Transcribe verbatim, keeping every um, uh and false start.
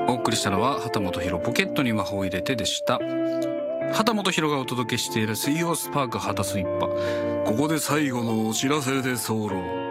お送りしたのは畑本博ポケットに魔法を入れてでした。畑本博がお届けしている水曜スパーク畑スイッパ。ここで最後のお知らせです。ソロ